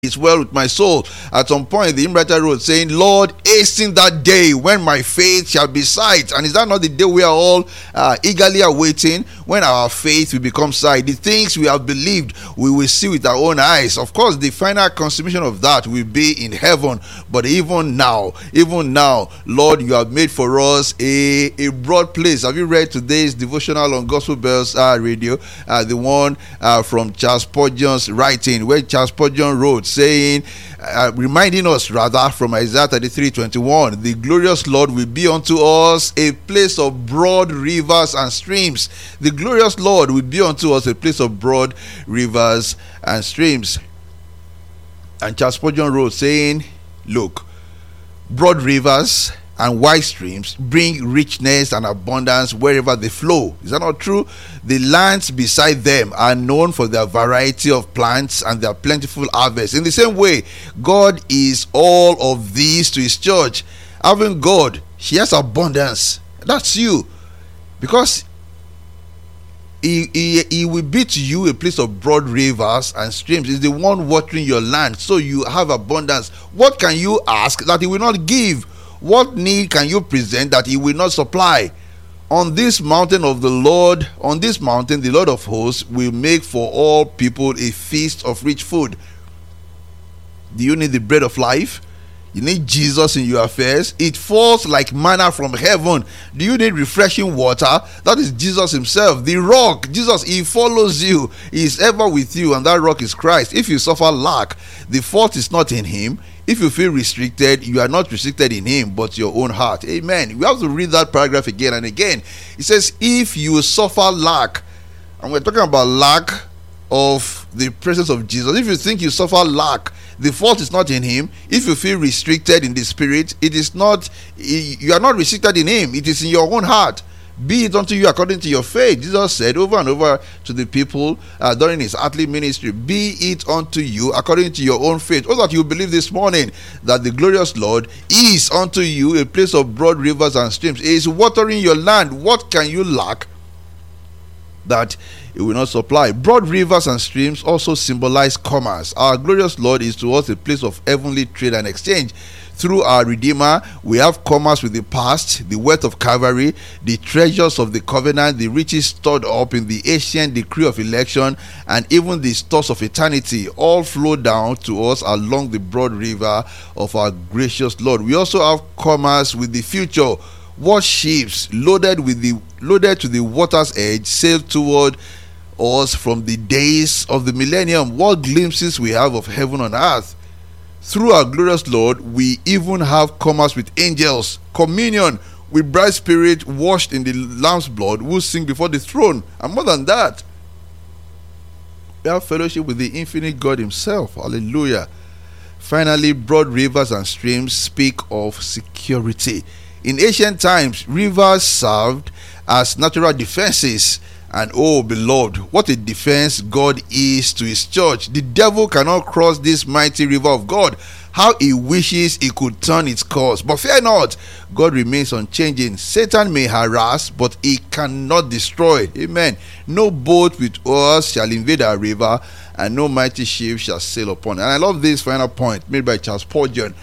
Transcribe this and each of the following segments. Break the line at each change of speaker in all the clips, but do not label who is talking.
It's well with my soul. At some point, the hymn writer wrote, saying, Lord, hasten that day when my faith shall be sight. And is that not the day we are all eagerly awaiting? When our faith will become sight. The things we have believed, we will see with our own eyes. Of course, the final consummation of that will be in heaven. But even now, Lord, you have made for us a broad place. Have you read today's devotional on Gospel Bells Radio? The one from Charles Spurgeon's writing, where Charles Spurgeon wrote, saying, reminding us rather from Isaiah 33:21, the glorious Lord will be unto us a place of broad rivers and streams. The glorious Lord will be unto us a place of broad rivers and streams. And Charles Spurgeon wrote, saying, look, broad rivers and wide streams bring richness and abundance wherever they flow. Is that not true? The lands beside them are known for their variety of plants and their plentiful harvest. In the same way, God is all of these to his church. Having God, he has abundance. That's you. Because he will be to you a place of broad rivers and streams. He's the one watering your land, so you have abundance. What can you ask that he will not give? What need can you present that he will not supply? On this mountain of the Lord, on this mountain, the Lord of hosts will make for all people a feast of rich food. Do you need the bread of life? You need Jesus in your affairs. It falls like manna from heaven. Do you need refreshing water? That is Jesus himself. The rock, Jesus, he follows you. He is ever with you, and that rock is Christ. If you suffer lack, the fault is not in him. If you feel restricted, you are not restricted in him, but your own heart. Amen. We have to read that paragraph again and again. It says, if you suffer lack, and we're talking about lack of the presence of Jesus. If you think you suffer lack, the fault is not in him. If you feel restricted in the spirit, it is not, you are not restricted in him. It is in your own heart. Be it unto you according to your faith. Jesus said over and over to the people during his earthly ministry, be it unto you according to your own faith. Oh, that you believe this morning that the glorious Lord is unto you a place of broad rivers and streams. He is watering your land. What can you lack that it will not supply? Broad rivers and streams also symbolize commerce. Our glorious Lord is to us a place of heavenly trade and exchange. Through our Redeemer, we have commerce with the past, the wealth of Calvary, the treasures of the covenant, the riches stored up in the ancient decree of election, and even the stores of eternity, all flow down to us along the broad river of our gracious Lord. We also have commerce with the future. What ships loaded to the water's edge sail toward us from the days of the millennium? What glimpses we have of heaven on earth. Through our glorious Lord, we even have commerce with angels, communion with bright spirit washed in the Lamb's blood, who sing before the throne. And more than that, we have fellowship with the infinite God himself. Hallelujah. Finally, broad rivers and streams speak of security. In ancient times, rivers served as natural defenses. And oh, beloved, what a defense God is to his church. The devil cannot cross this mighty river of God. How he wishes he could turn its course. But fear not, God remains unchanging. Satan may harass, but he cannot destroy. Amen. No boat with oars shall invade our river, and no mighty ship shall sail upon it. And I love this final point made by Charles Spurgeon.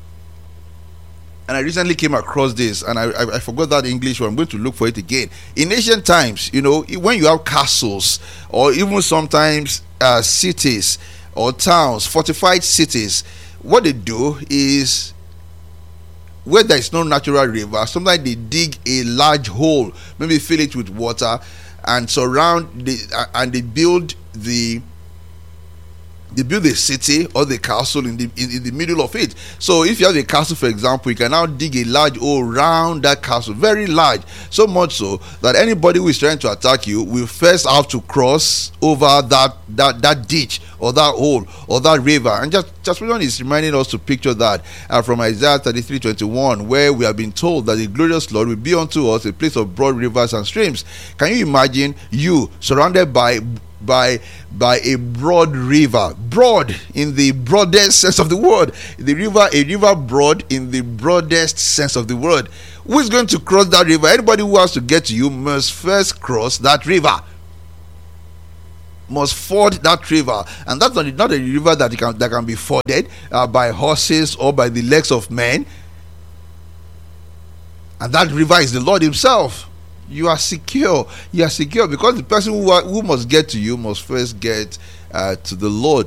And I recently came across this, and I forgot that English one. I'm going to look for it again. In ancient times, when you have castles, or even sometimes cities or towns, fortified cities, what they do is, where there is no natural river, sometimes they dig a large hole, maybe fill it with water, and they build the city or the castle in the middle of it. So if you have a castle, for example, you can now dig a large hole around that castle, very large, so much so that anybody who is trying to attack you will first have to cross over that ditch or that hole or that river. And just one is reminding us to picture that from Isaiah 33:21, where we have been told that the glorious Lord will be unto us a place of broad rivers and streams. Can you imagine you surrounded by a broad river, broad in the broadest sense of the word, a river broad in the broadest sense of the word. Who is going to cross that river? Anybody who has to get to you must first cross that river. must ford that river, and that's not a river that can be forded by horses or by the legs of men. And that river is the Lord himself. You are secure. You are secure because the person who must get to you must first get to the Lord.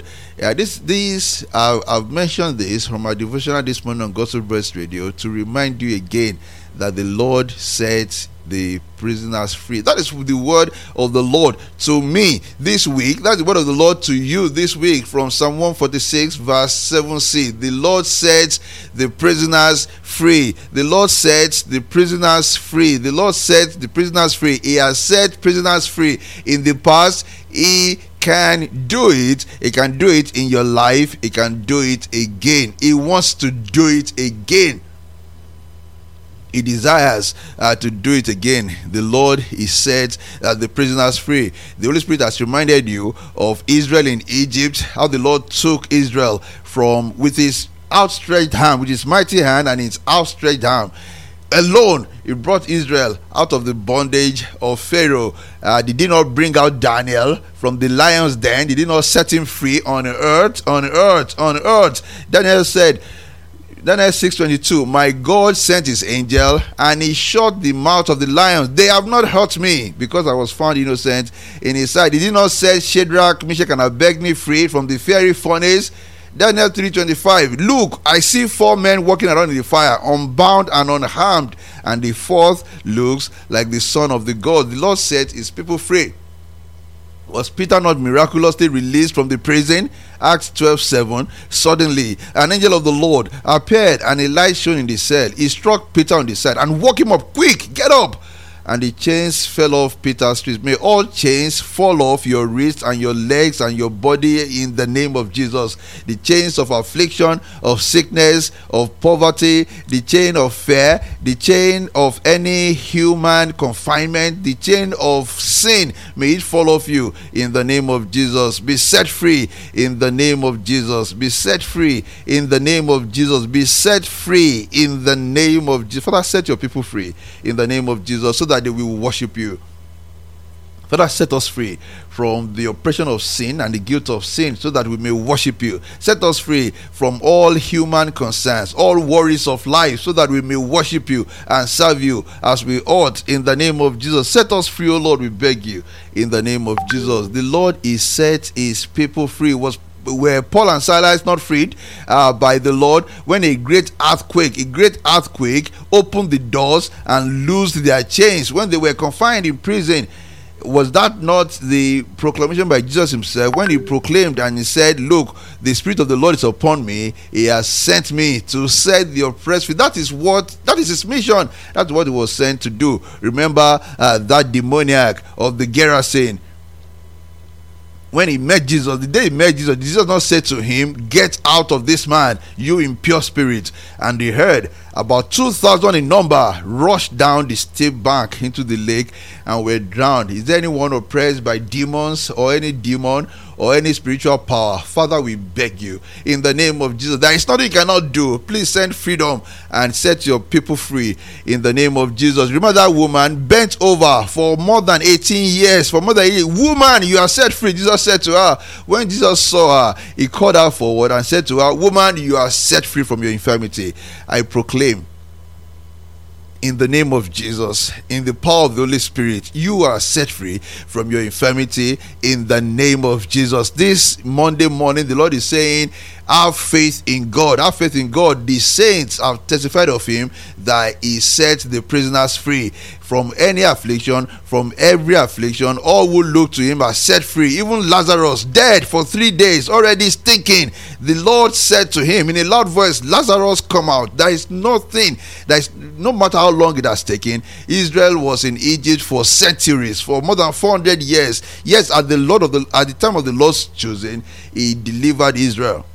I've mentioned this from our devotional this morning on Gospel Breast Radio to remind you again that the Lord sets the prisoners free. That is the word of the Lord to me this week. That's the word of the Lord to you this week from Psalm 146 verse 7c. The Lord sets the prisoners free. The Lord sets the prisoners free. The Lord sets the prisoners free. He has set prisoners free in the past. He can do it. He can do it in your life. He can do it again. He wants to do it again. He desires to do it again. The Lord is set the prisoners free. The Holy Spirit has reminded you of Israel in Egypt, how the Lord took Israel from with his outstretched hand, with his mighty hand and his outstretched hand. Alone, he brought Israel out of the bondage of Pharaoh. They did not bring out Daniel from the lion's den. They did not set him free on earth. Daniel said, Daniel 6:22, my God sent his angel and he shut the mouth of the lions. They have not hurt me because I was found innocent in his sight. He did not set Shadrach, Meshach, and Abednego free from the fiery furnace. Daniel 3:25, look, I see 4 men walking around in the fire, unbound and unharmed, and the fourth looks like the son of the God. The Lord set his people free. Was Peter not miraculously released from the prison? Acts 12:7. Suddenly an angel of the Lord appeared and a light shone in the cell. He struck Peter on the side and woke him up. Quick, get up! And the chains fell off Peter's wrist. May all chains fall off your wrists and your legs and your body in the name of Jesus. The chains of affliction, of sickness, of poverty, the chain of fear, the chain of any human confinement, the chain of sin, may it fall off you in the name of Jesus. Be set free in the name of Jesus. Be set free in the name of Jesus. Be set free in the name of Jesus. Father, set your people free in the name of Jesus so that they will worship you. Father, set us free from the oppression of sin and the guilt of sin so that we may worship you. Set us free from all human concerns, all worries of life so that we may worship you and serve you as we ought in the name of Jesus. Set us free, O Lord, we beg you in the name of Jesus. The Lord is set his people free. Were Paul and Silas not freed by the Lord when a great earthquake opened the doors and loosed their chains when they were confined in prison? Was that not the proclamation by Jesus himself when he proclaimed and he said, look, the Spirit of the Lord is upon me. He has sent me to set the oppressed free. That is his mission. That's what he was sent to do. Remember that demoniac of the Gerasene. When he met Jesus, the day he met Jesus, Jesus not said to him, get out of this man, you impure spirit. And he heard about 2,000 in number rushed down the steep bank into the lake and were drowned. Is there anyone oppressed by demons or any demon or any spiritual power? Father, we beg you in the name of Jesus. There is nothing you cannot do. Please send freedom and set your people free in the name of Jesus. Remember that woman bent over for more than 18 years. For more than 18 years. Woman, you are set free. Jesus said to her, when Jesus saw her, he called her forward and said to her, woman, you are set free from your infirmity. I proclaim in the name of Jesus, in the power of the Holy Spirit, you are set free from your infirmity in the name of Jesus. This Monday morning, the Lord is saying, have faith in God. Have faith in God. The saints have testified of him that he set the prisoners free from any affliction, from every affliction. All who look to him are set free. Even Lazarus, dead for 3 days, already stinking. The Lord said to him in a loud voice, Lazarus, come out. There is nothing, no matter how long it has taken. Israel was in Egypt for centuries, for more than 400 years. Yes, at the time of the Lord's choosing, he delivered Israel.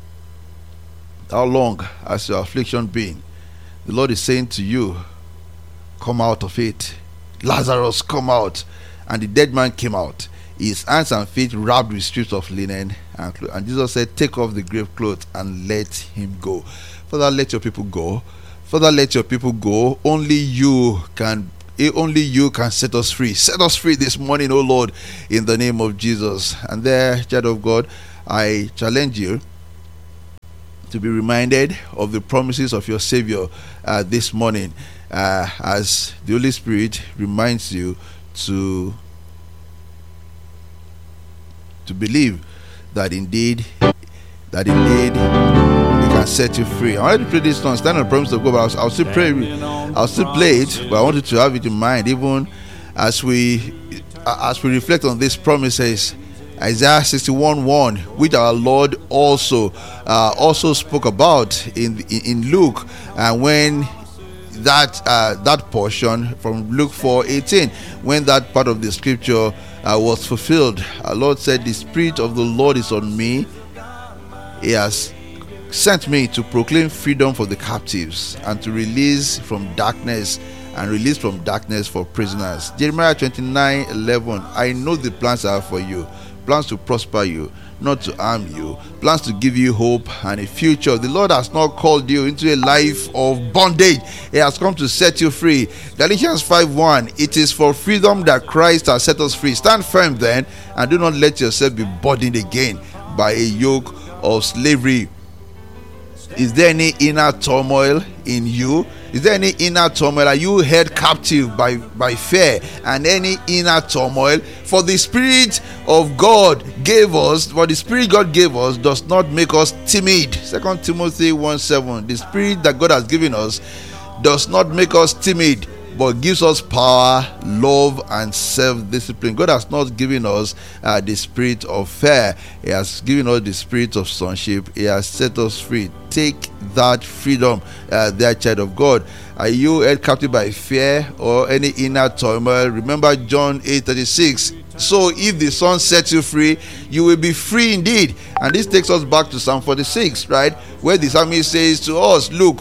How long has your affliction been? The Lord is saying to you, come out of it. Lazarus, come out. And the dead man came out, his hands and feet wrapped with strips of linen and clothes. And Jesus said, take off the grave clothes and let him go. Father, let your people go. Father, let your people go. Only you can Only you can set us free. Set us free this morning, oh Lord, in the name of Jesus. And there, child of God, I challenge you to be reminded of the promises of your Savior this morning, as the Holy Spirit reminds you to believe that indeed He can set you free. I want to pray this song, stand on the promise of God, but I'll still pray. I'll still play it, but I want you to have it in mind, even as we reflect on these promises. Isaiah 61:1, which our Lord also spoke about in Luke, when that portion from Luke 4:18, when that part of the scripture was fulfilled. Our Lord said, "The Spirit of the Lord is on me. He has sent me to proclaim freedom for the captives and to release from darkness for prisoners." Jeremiah 29:11, "I know the plans I have for you, plans to prosper you, not to harm you, plans to give you hope and a future." The Lord has not called you into a life of bondage. He has come to set you free. Galatians 5:1, "It is for freedom that Christ has set us free. Stand firm then, and do not let yourself be burdened again by a yoke of slavery." Is there any inner turmoil in you? Is there any inner turmoil? Are you held captive by fear and any inner turmoil? For the Spirit of God gave us, what the Spirit God gave us does not make us timid. 2 Timothy 1:7, the Spirit that God has given us does not make us timid, but gives us power, love, and self-discipline. God has not given us the spirit of fear. He has given us the spirit of sonship. He has set us free. Take that freedom, dear child of God. Are you held captive by fear or any inner turmoil? Remember John 8:36. "So if the Son sets you free, you will be free indeed." And this takes us back to Psalm 46, right? Where the psalmist says to us, "Look,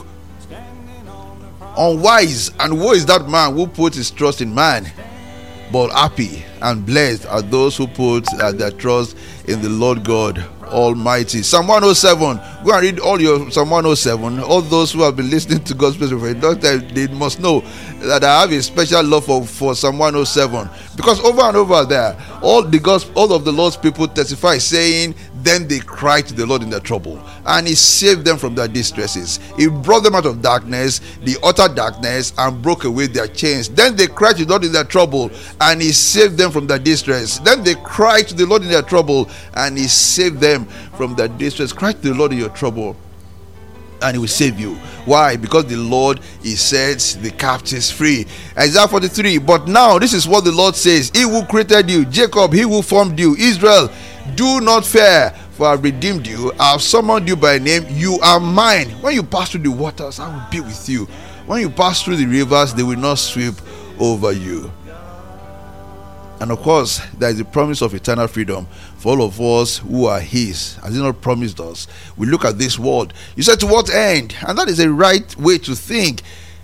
unwise and woe is that man who puts his trust in man, but happy and blessed are those who put their trust in the Lord God Almighty." Psalm 107. Go and read all your Psalm 107. All those who have been listening to Gospel for a long time, they must know that I have a special love for Psalm 107, because over and over there, all of the Lord's people testify, saying, "Then they cried to the Lord in their trouble, and He saved them from their distresses. He brought them out of darkness, the utter darkness, and broke away their chains. Then they cried to the Lord in their trouble, and He saved them from their distress. Then they cried to the Lord in their trouble, and He saved them from their distress." Cry to the Lord in your trouble, and He will save you. Why? Because the Lord, He sets the captives free. Isaiah 43. "But now this is what the Lord says, He who created you, Jacob, He who formed you, Israel, do not fear, for I have redeemed you. I have summoned you by name. You are mine. When you pass through the waters, I will be with you. When you pass through the rivers, they will not sweep over you." And of course, there is the promise of eternal freedom for all of us who are His. Has He not promised us? We look at this world. You said, "To what end?" And that is a right way to think.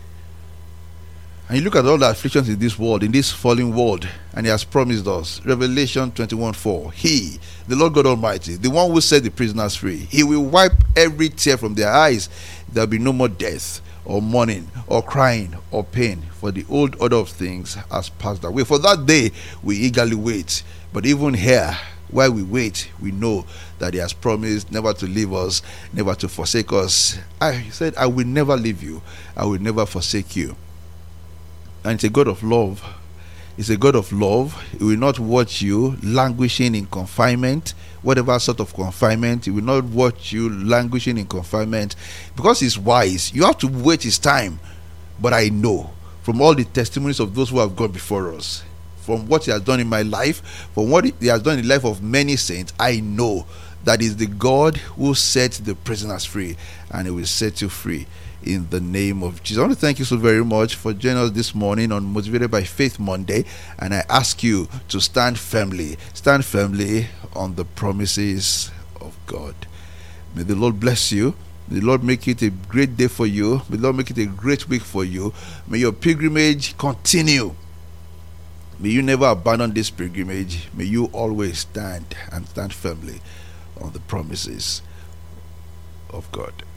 And you look at all the afflictions in this world, in this fallen world, and He has promised us. Revelation 21:4. He, the Lord God Almighty, the one who set the prisoners free, He will wipe every tear from their eyes. There will be no more death, or mourning, or crying, or pain, for the old order of things has passed away. For that day we eagerly wait. But even here, while we wait, we know that He has promised never to leave us, never to forsake us. He said, "I will never leave you, I will never forsake you." And it's a God of love. It's a God of love. He will not watch you languishing in confinement, whatever sort of confinement. He will not watch you languishing in confinement, because He's wise. You have to wait His time. But I know from all the testimonies of those who have gone before us, from what He has done in my life, from what He has done in the life of many saints, I know that is the God who sets the prisoners free, and He will set you free in the name of Jesus. I want to thank you so very much for joining us this morning on Motivated by Faith Monday, and I ask you to stand firmly on the promises of God. May the Lord bless you. May the Lord make it a great day for you. May the Lord make it a great week for you. May your pilgrimage continue. May you never abandon this pilgrimage. May you always stand firmly on the promises of God.